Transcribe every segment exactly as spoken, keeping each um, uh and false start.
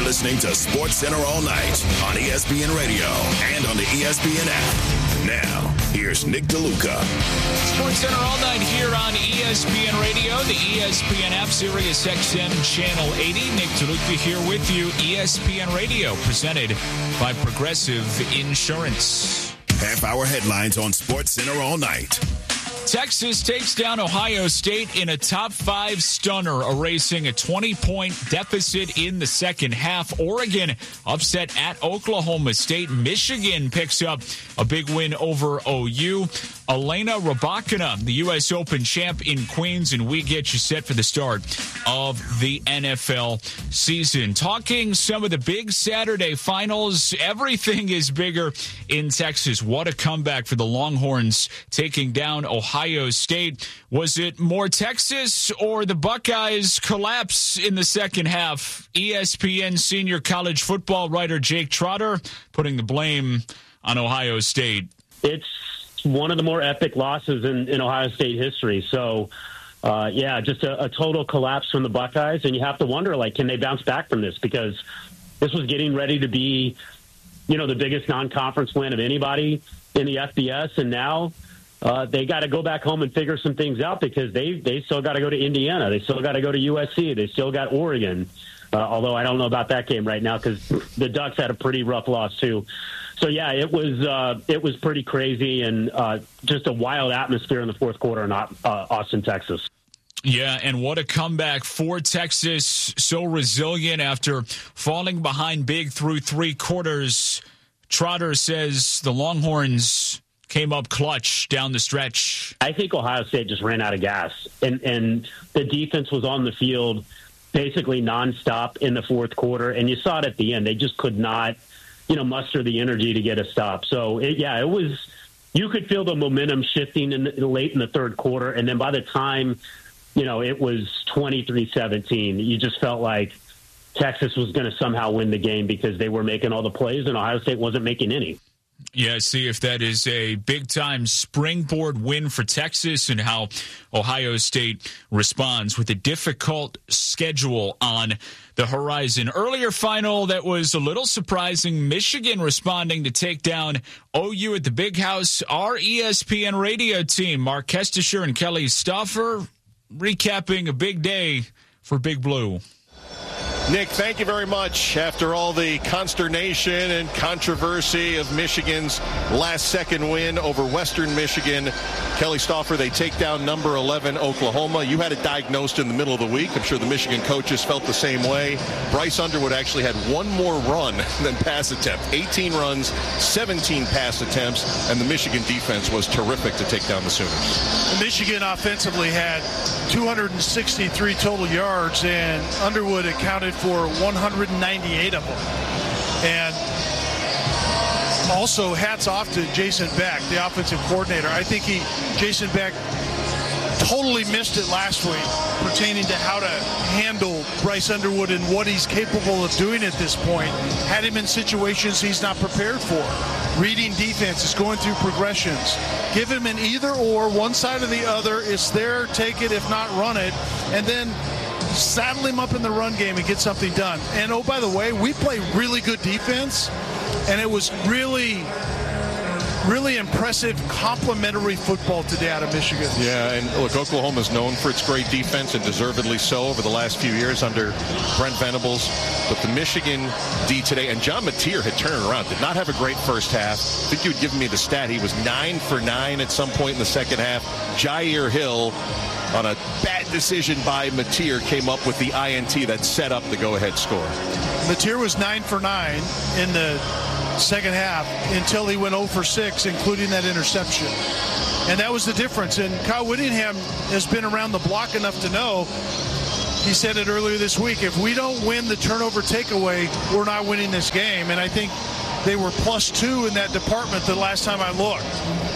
listening to SportsCenter all night on E S P N Radio and on the E S P N app. Now, here's Nick DeLuca. SportsCenter all night here on E S P N Radio, the E S P N app, Sirius X M Channel eighty. Nick DeLuca here with you. E S P N Radio, presented by Progressive Insurance. Half-hour headlines on SportsCenter all night. Texas takes down Ohio State in a top five stunner, erasing a twenty-point deficit in the second half. Oregon upset at Oklahoma State. Michigan picks up a big win over O U. Elena Rybakina, the U S Open champ in Queens, and we get you set for the start of the N F L season. Talking some of the big Saturday finals, everything is bigger in Texas. What a comeback for the Longhorns taking down Ohio State. Was it more Texas or the Buckeyes collapse in the second half? E S P N senior college football writer Jake Trotter putting the blame on Ohio State. It's one of the more epic losses in, in Ohio State history. So, uh, yeah, just a, a total collapse from the Buckeyes. And you have to wonder, like, can they bounce back from this? Because this was getting ready to be, you know, the biggest non-conference win of anybody in the F B S. And now uh, they got to go back home and figure some things out because they, they still got to go to Indiana. They still got to go to U S C. They still got Oregon. Uh, although I don't know about that game right now because the Ducks had a pretty rough loss, too. So, yeah, it was uh, it was pretty crazy and uh, just a wild atmosphere in the fourth quarter in uh, Austin, Texas. Yeah, and what a comeback for Texas. So resilient after falling behind big through three quarters. Trotter says the Longhorns came up clutch down the stretch. I think Ohio State just ran out of gas, and, and the defense was on the field basically nonstop in the fourth quarter, and you saw it at the end. They just could not, you know, muster the energy to get a stop. So, it, yeah, it was – you could feel the momentum shifting in the, late in the third quarter, and then by the time, you know, it was twenty-three seventeen, you just felt like Texas was going to somehow win the game because they were making all the plays and Ohio State wasn't making any. Yeah, see if that is a big-time springboard win for Texas and how Ohio State responds with a difficult schedule on the horizon. Earlier final that was a little surprising, Michigan responding to take down O U at the Big House. Our E S P N radio team, Mark Kestisher and Kelly Stauffer, recapping a big day for Big Blue. Nick, thank you very much. After all the consternation and controversy of Michigan's last-second win over Western Michigan, Kelly Stauffer, they take down number eleven Oklahoma. You had it diagnosed in the middle of the week. I'm sure the Michigan coaches felt the same way. Bryce Underwood actually had one more run than pass attempt. eighteen runs, seventeen pass attempts, and the Michigan defense was terrific to take down the Sooners. Michigan offensively had two hundred sixty-three total yards, and Underwood accounted for one hundred ninety-eight of them. And also hats off to Jason Beck, the offensive coordinator. I think he, Jason Beck, totally missed it last week pertaining to how to handle Bryce Underwood and what he's capable of doing at this point. Had him in situations he's not prepared for. Reading defenses, going through progressions. Give him an either or, one side or the other. It's there, take it, if not run it. And then saddle him up in the run game and get something done. And, oh, by the way, we play really good defense, and it was really, really impressive complementary football today out of Michigan. Yeah, and look, Oklahoma is known for its great defense, and deservedly so over the last few years under Brent Venables. But the Michigan D today, and John Mateer had turned it around, did not have a great first half. I think you had given me the stat. He was nine for nine at some point in the second half. Jair Hill, on a bad decision by Mateer, came up with the I N T that set up the go-ahead score. Mateer was nine for nine in the second half until he went zero for six, including that interception. And that was the difference. And Kyle Whittingham has been around the block enough to know, he said it earlier this week, if we don't win the turnover takeaway, we're not winning this game. And I think they were plus two in that department the last time I looked.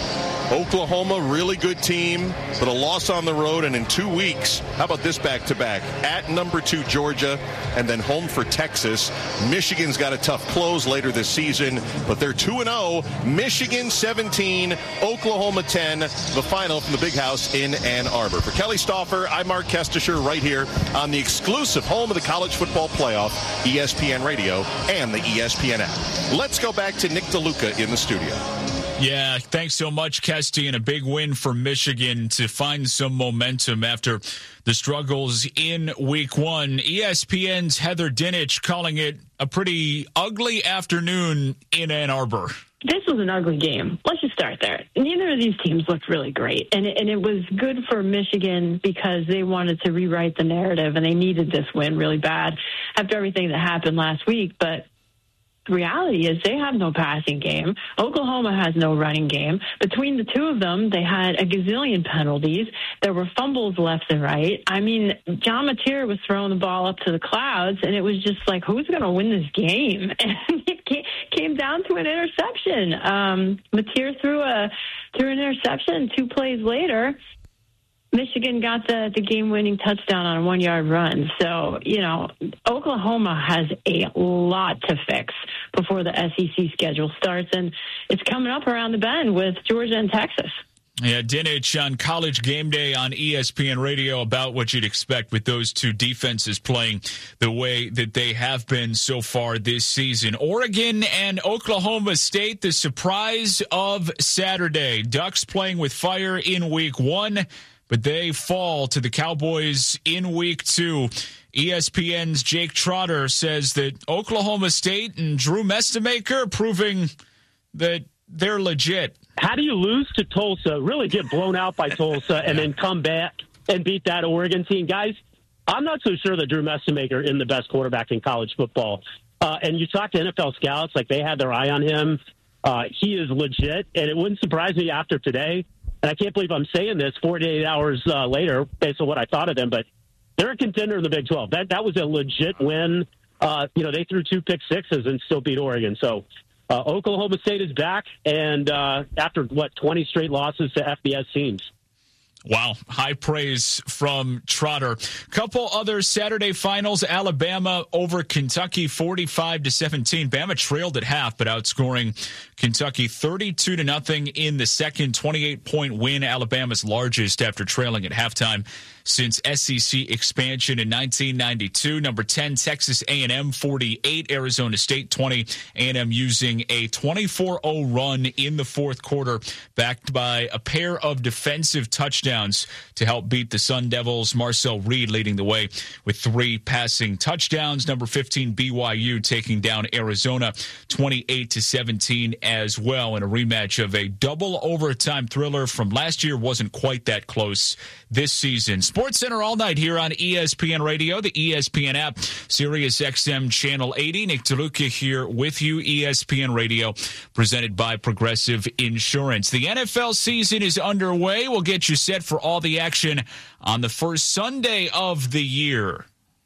Oklahoma, really good team, but a loss on the road. And in two weeks, how about this back-to-back? At number two, Georgia, and then home for Texas. Michigan's got a tough close later this season, but they're two and oh. Michigan seventeen, Oklahoma ten, the final from the Big House in Ann Arbor. For Kelly Stauffer, I'm Mark Kestisher right here on the exclusive home of the College Football Playoff, E S P N Radio and the E S P N app. Let's go back to Nick DeLuca in the studio. Yeah, thanks so much, Kesty, and a big win for Michigan to find some momentum after the struggles in week one. E S P N's Heather Dinich calling it a pretty ugly afternoon in Ann Arbor. This was an ugly game. Let's just start there. Neither of these teams looked really great, and it, and it was good for Michigan because they wanted to rewrite the narrative, and they needed this win really bad after everything that happened last week, but the reality is they have no passing game. Oklahoma has no running game. Between the two of them, they had a gazillion penalties. There were fumbles left and right. I mean, John Mateer was throwing the ball up to the clouds, and it was just like, who's going to win this game? And it came down to an interception. Um, Mateer threw, a, threw an interception two plays later. Michigan got the, the game-winning touchdown on a one-yard run. So, you know, Oklahoma has a lot to fix before the S E C schedule starts, and it's coming up around the bend with Georgia and Texas. Yeah, Dinich on College Game Day on E S P N Radio about what you'd expect with those two defenses playing the way that they have been so far this season. Oregon and Oklahoma State, the surprise of Saturday. Ducks playing with fire in week one, but they fall to the Cowboys in week two. E S P N's Jake Trotter says that Oklahoma State and Drew Mestemaker proving that they're legit. How do you lose to Tulsa, really get blown out by Tulsa, and then come back and beat that Oregon team? Guys, I'm not so sure that Drew Mestemaker is the best quarterback in college football. Uh, and you talk to N F L scouts, like they had their eye on him. Uh, he is legit, and it wouldn't surprise me after today. And I can't believe I'm saying this forty-eight hours uh, later based on what I thought of them, but they're a contender in the Big twelve. That that was a legit win. Uh, you know, they threw two pick sixes and still beat Oregon. So uh, Oklahoma State is back, and uh, after, what, twenty straight losses to F B S teams. Wow, high praise from Trotter. Couple other Saturday finals, Alabama over Kentucky forty-five to seventeen. Bama trailed at half, but outscoring Kentucky thirty-two to nothing in the second. twenty-eight point win, Alabama's largest after trailing at halftime since S E C expansion in nineteen ninety-two. Number ten, Texas A and M forty-eight, Arizona State twenty. A and M using a twenty-four oh run in the fourth quarter, backed by a pair of defensive touchdowns to help beat the Sun Devils. Marcel Reed leading the way with three passing touchdowns. Number fifteen, B Y U taking down Arizona twenty-eight to seventeen as well, in a rematch of a double overtime thriller from last year. Wasn't quite that close this season. Sports Center all night here on E S P N Radio, the E S P N app, Sirius X M Channel eighty. Nick DeLuca here with you. E S P N Radio, presented by Progressive Insurance. The N F L season is underway. We'll get you set for all the action on the first Sunday of the year.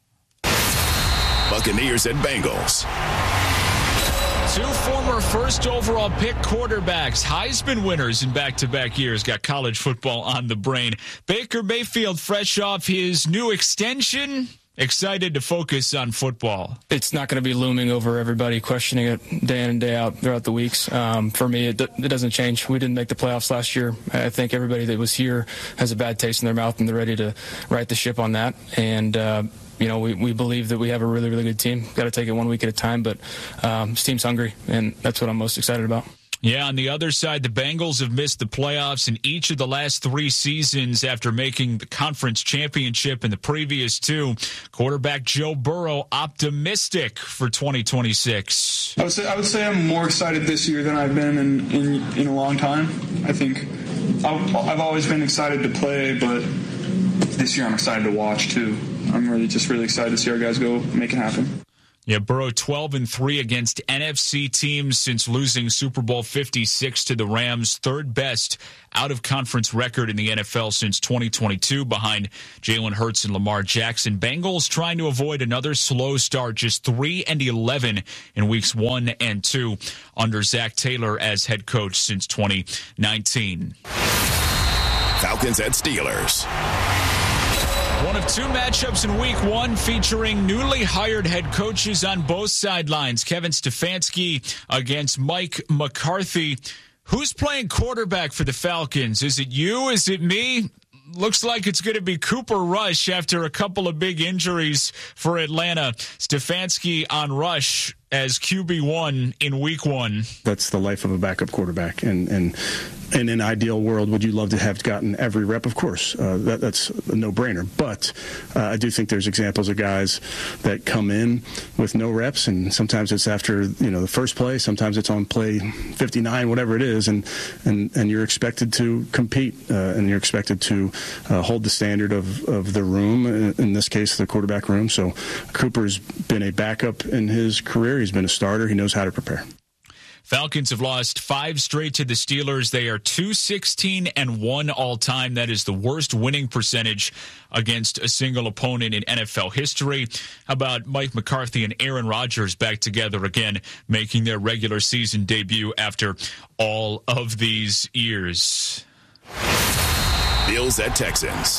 Buccaneers and Bengals. Two former first overall pick quarterbacks, Heisman winners in back-to-back years, got college football on the brain. Baker Mayfield, fresh off his new extension, excited to focus on football. It's not going to be looming over everybody, questioning it day in and day out throughout the weeks. Um, for me, it, it doesn't change. We didn't make the playoffs last year. I think everybody that was here has a bad taste in their mouth, and they're ready to right the ship on that. And, uh, you know, we, we believe that we have a really, really good team. Got to take it one week at a time, but um, this team's hungry, and that's what I'm most excited about. Yeah, on the other side, the Bengals have missed the playoffs in each of the last three seasons after making the conference championship in the previous two. Quarterback Joe Burrow optimistic for twenty twenty-six. I would say I would say I'm more excited this year than I've been in, in, in a long time. I think I've, I've always been excited to play, but this year I'm excited to watch too. I'm really just really excited to see our guys go make it happen. Yeah, Burrow twelve and three against N F C teams since losing Super Bowl fifty-six to the Rams, third best out-of-conference record in the N F L since twenty twenty-two, behind Jalen Hurts and Lamar Jackson. Bengals trying to avoid another slow start, just three and eleven in weeks one and two under Zach Taylor as head coach since twenty nineteen. Falcons at Steelers. One of two matchups in week one featuring newly hired head coaches on both sidelines. Kevin Stefanski against Mike McCarthy. Who's playing quarterback for the Falcons? Is it you? Is it me? Looks like it's going to be Cooper Rush after a couple of big injuries for Atlanta. Stefanski on Rush as Q B one in week one. That's the life of a backup quarterback. And, and in an ideal world, would you love to have gotten every rep? Of course. Uh, that, that's a no-brainer. But uh, I do think there's examples of guys that come in with no reps, and sometimes it's after, you know, the first play, sometimes it's on play fifty-nine, whatever it is, and and, and you're expected to compete, uh, and you're expected to uh, hold the standard of, of the room, in this case, the quarterback room. So Cooper's been a backup in his career. He's been a starter. He knows how to prepare. Falcons have lost five straight to the Steelers. They are two sixteen and one all-time. That is the worst winning percentage against a single opponent in N F L history. How about Mike McCarthy and Aaron Rodgers back together again, making their regular season debut after all of these years? Bills at Texans.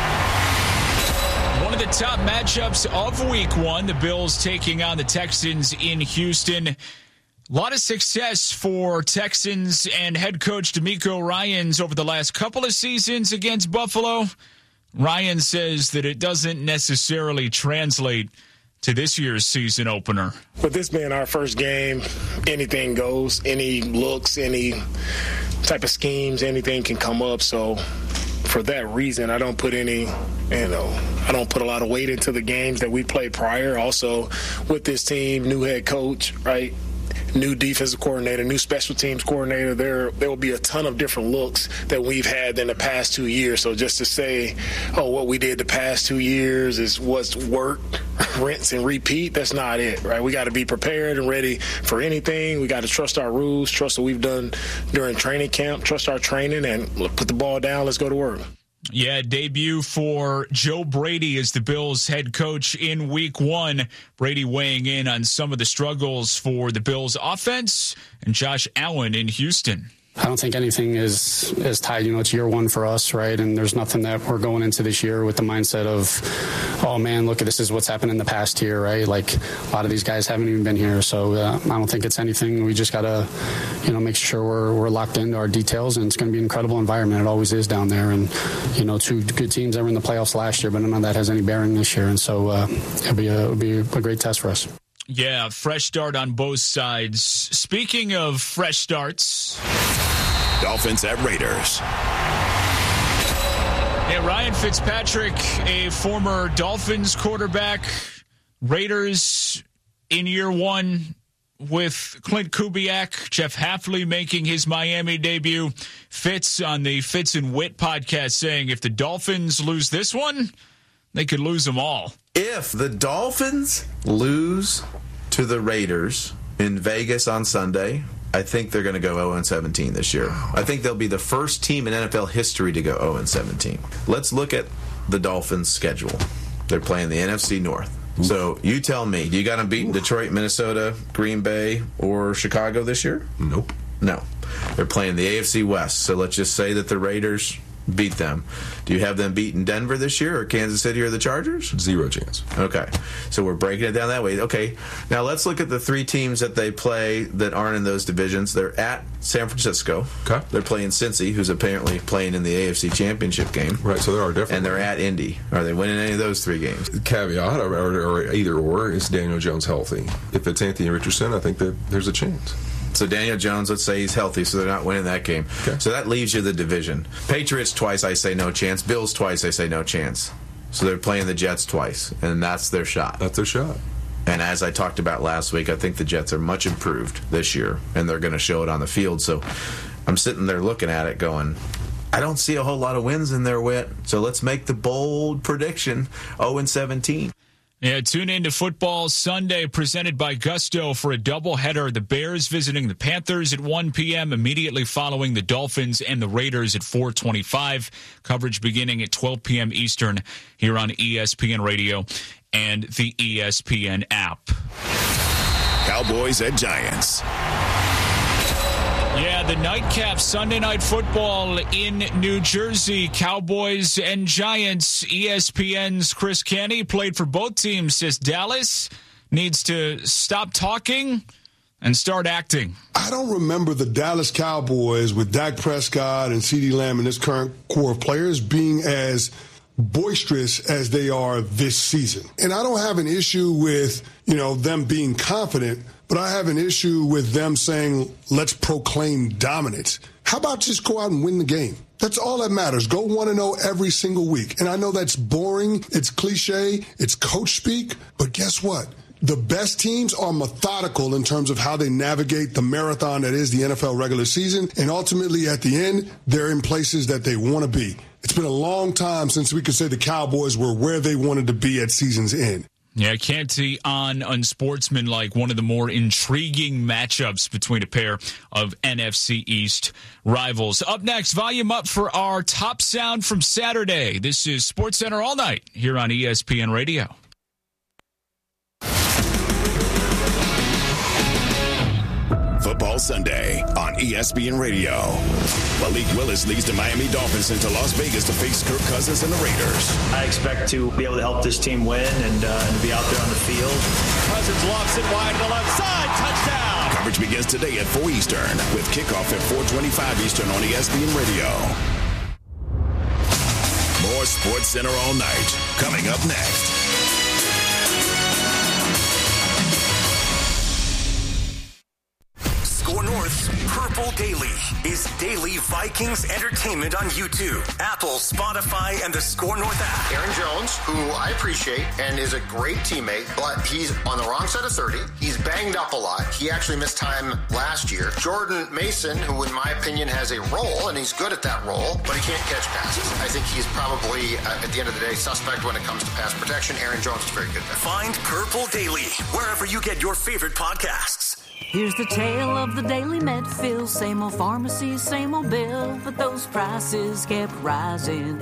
One of the top matchups of week one, the Bills taking on the Texans in Houston. A lot of success for Texans and head coach DeMeco Ryans over the last couple of seasons against Buffalo. Ryan says that it doesn't necessarily translate to this year's season opener. With this being our first game, anything goes. Any looks, any type of schemes, anything can come up. So for that reason, I don't put any, you know, I don't put a lot of weight into the games that we played prior. Also, with this team, new head coach, right? New defensive coordinator, new special teams coordinator, there there will be a ton of different looks that we've had in the past two years. So just to say, oh, what we did the past two years is what's worked, rinse and repeat, that's not it, right? We got to be prepared and ready for anything. We got to trust our rules, trust what we've done during training camp, trust our training, and put the ball down. Let's go to work. Yeah, debut for Joe Brady as the Bills head coach in week one. Brady weighing in on some of the struggles for the Bills offense and Josh Allen in Houston. I don't think anything is is tied. You know, it's year one for us, right? And there's nothing that we're going into this year with the mindset of, oh, man, look, this is what's happened in the past year, right? Like, a lot of these guys haven't even been here. So uh, I don't think it's anything. We just got to, you know, make sure we're, we're locked into our details, and it's going to be an incredible environment. It always is down there. And, you know, two good teams that were in the playoffs last year, but none of that has any bearing this year. And so uh, it'll be a, it'll be a great test for us. Yeah, fresh start on both sides. Speaking of fresh starts, Dolphins at Raiders. Yeah, Ryan Fitzpatrick, a former Dolphins quarterback. Raiders in year one with Clint Kubiak. Jeff Hafley making his Miami debut. Fitz on the Fitz and Wit podcast saying if the Dolphins lose this one, they could lose them all. If the Dolphins lose to the Raiders in Vegas on Sunday, I think they're going to go oh and seventeen this year. I think they'll be the first team in N F L history to go oh and seventeen. Let's look at the Dolphins' schedule. They're playing the N F C North. Oof. So you tell me, do you got them beating Detroit, Minnesota, Green Bay, or Chicago this year? Nope. No. They're playing the A F C West. So let's just say that the Raiders beat them. Do you have them beating Denver this year, or Kansas City, or the Chargers? Zero chance. Okay. So we're breaking it down that way. Okay. Now let's look at the three teams that they play that aren't in those divisions. They're at San Francisco. Okay. They're playing Cincy, who's apparently playing in the A F C Championship game. Right, so there are different. And they're at Indy. Are they winning any of those three games? Caveat, or, or, or either or, is Daniel Jones healthy? If it's Anthony Richardson, I think that there's a chance. So Daniel Jones, let's say he's healthy, so they're not winning that game. Okay. So that leaves you the division. Patriots twice, I say no chance. Bills twice, I say no chance. So they're playing the Jets twice, and that's their shot. That's their shot. And as I talked about last week, I think the Jets are much improved this year, and they're going to show it on the field. So I'm sitting there looking at it going, I don't see a whole lot of wins in their wit, so let's make the bold prediction, oh and seventeen. Yeah, tune in to Football Sunday presented by Gusto for a doubleheader. The Bears visiting the Panthers at one p.m. immediately following the Dolphins and the Raiders at four twenty-five. Coverage beginning at twelve p.m. Eastern here on E S P N Radio and the E S P N app. Cowboys at Giants. Yeah, the nightcap Sunday Night Football in New Jersey. Cowboys and Giants. E S P N's Chris Canty played for both teams, says Dallas needs to stop talking and start acting. I don't remember the Dallas Cowboys with Dak Prescott and CeeDee Lamb and this current core of players being as boisterous as they are this season. And I don't have an issue with, you know, them being confident, but I have an issue with them saying, let's proclaim dominance. How about just go out and win the game? That's all that matters. Go one and oh every single week. And I know that's boring, it's cliche, it's coach speak, but guess what? The best teams are methodical in terms of how they navigate the marathon that is the N F L regular season. And ultimately, at the end, they're in places that they want to be. It's been a long time since we could say the Cowboys were where they wanted to be at season's end. Yeah, Canty on Unsportsmanlike, one of the more intriguing matchups between a pair of N F C East rivals. Up next, volume up for our top sound from Saturday. This is SportsCenter All Night here on E S P N Radio. Football Sunday on E S P N Radio. Malik Willis leads the Miami Dolphins into Las Vegas to face Kirk Cousins and the Raiders. I expect to be able to help this team win and, uh, and be out there on the field. Cousins lofts it wide to the left side. Touchdown! Coverage begins today at four Eastern with kickoff at four twenty-five Eastern on E S P N Radio. More SportsCenter All Night coming up next. Score North's Purple Daily is daily Vikings entertainment on YouTube, Apple, Spotify, and the Score North app. Aaron Jones, who I appreciate and is a great teammate, but he's on the wrong side of thirty. He's banged up a lot. He actually missed time last year. Jordan Mason, who in my opinion has a role, and he's good at that role, but he can't catch passes. I think he's probably, uh, at the end of the day, suspect when it comes to pass protection. Aaron Jones is very good at that. Find Purple Daily wherever you get your favorite podcasts. Here's the tale of the Daily Medfield. Same old pharmacy, same old bill, but those prices kept rising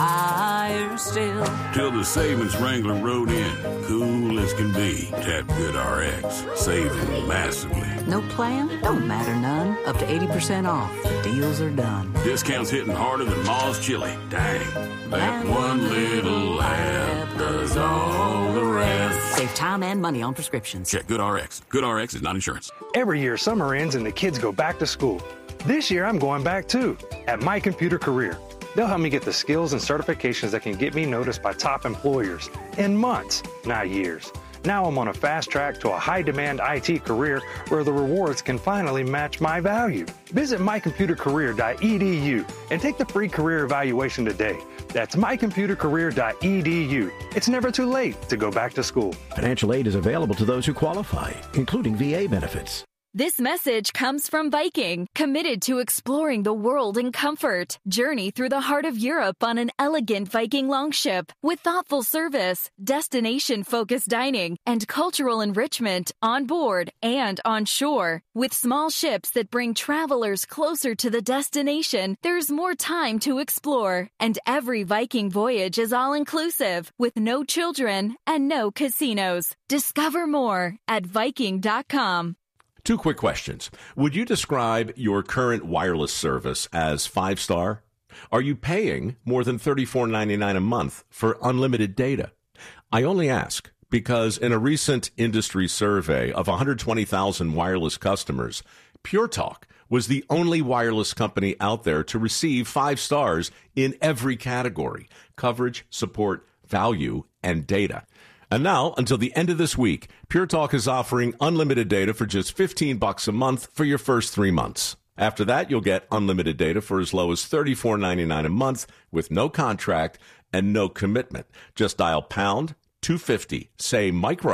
higher still. Till the savings Wrangler rode in, cool as can be. Tap GoodRx, saving massively. No plan? Don't matter none. Up to eighty percent off. Deals are done. Discounts hitting harder than Ma's chili. Dang, that one little app does all the rest. Save time and money on prescriptions. Check GoodRx. GoodRx is not insurance. Every year, summer ends and the kids go back to school. This year, I'm going back too, at My Computer Career. They'll help me get the skills and certifications that can get me noticed by top employers in months, not years. Now I'm on a fast track to a high-demand I T career where the rewards can finally match my value. Visit my computer career dot e d u and take the free career evaluation today. That's my computer career dot e d u. It's never too late to go back to school. Financial aid is available to those who qualify, including V A benefits. This message comes from Viking, committed to exploring the world in comfort. Journey through the heart of Europe on an elegant Viking longship with thoughtful service, destination-focused dining, and cultural enrichment on board and on shore. With small ships that bring travelers closer to the destination, there's more time to explore. And every Viking voyage is all-inclusive, with no children and no casinos. Discover more at Viking dot com. Two quick questions. Would you describe your current wireless service as five-star? Are you paying more than thirty-four ninety-nine a month for unlimited data? I only ask because in a recent industry survey of one hundred twenty thousand wireless customers, Pure Talk was the only wireless company out there to receive five stars in every category: coverage, support, value, and data. And now, until the end of this week, Pure Talk is offering unlimited data for just fifteen bucks a month for your first three months. After that, you'll get unlimited data for as low as thirty-four ninety-nine a month with no contract and no commitment. Just dial pound two fifty, say micro,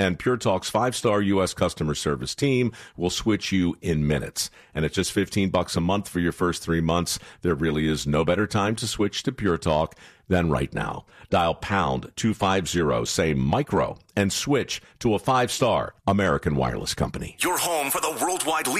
and Pure Talk's five-star U S customer service team will switch you in minutes. And at just fifteen bucks a month for your first three months, there really is no better time to switch to Pure Talk than right now. Dial pound two fifty, say micro, and switch to a five-star American Wireless company. Your home for the worldwide leader